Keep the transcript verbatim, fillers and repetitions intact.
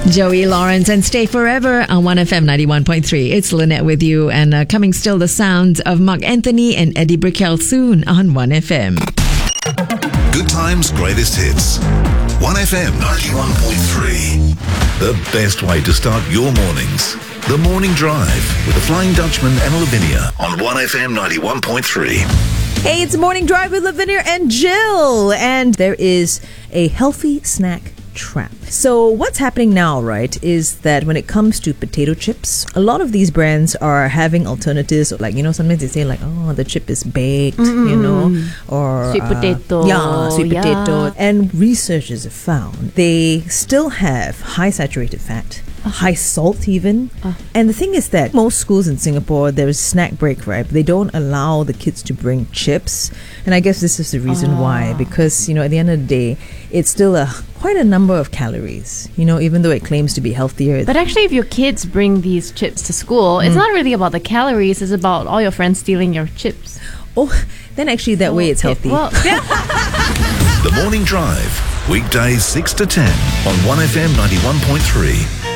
Joey Lawrence and Stay Forever on one F M ninety-one point three. It's Lynette with you, and uh, coming still the sounds of Mark Anthony and Eddie Brickell soon on one F M. Good times, greatest hits. one F M ninety-one point three. The best way to start your mornings. The Morning Drive with the Flying Dutchman and Lavinia on one F M ninety-one point three. Hey, it's Morning Drive with Lavinia and Jill. And there is a healthy snack trap. So what's happening now, right, is that when it comes to potato chips, a lot of these brands are having alternatives. Like, you know, sometimes they say like, oh, the chip is baked, mm-hmm. you know, or sweet potato. Uh, yeah, sweet yeah. potato. And researchers have found they still have high saturated fat, high salt even. Uh. And the thing is that most schools in Singapore, there is snack break, right? But they don't allow the kids to bring chips. And I guess this is the reason uh. why. Because, you know, at the end of the day, it's still a quite a number of calories, you know, even though it claims to be healthier. But actually, if your kids bring these chips to school, mm. it's not really about the calories. It's about all your friends stealing your chips. Oh, then actually that oh, way it's healthy. Well, The Morning Drive, weekdays six to ten on one F M ninety-one point three.